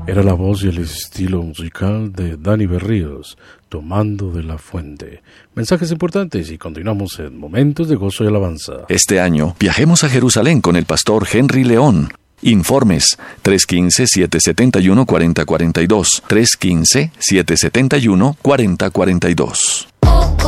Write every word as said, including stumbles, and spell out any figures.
Era la voz y el estilo musical de Dani Berríos, Tomando de la Fuente. Mensajes importantes y continuamos en Momentos de Gozo y Alabanza. Este año viajemos a Jerusalén con el pastor Henry León. Informes tres uno cinco, siete siete uno, cuatro cero cuatro dos, tres uno cinco, siete siete uno, cuatro cero cuatro dos.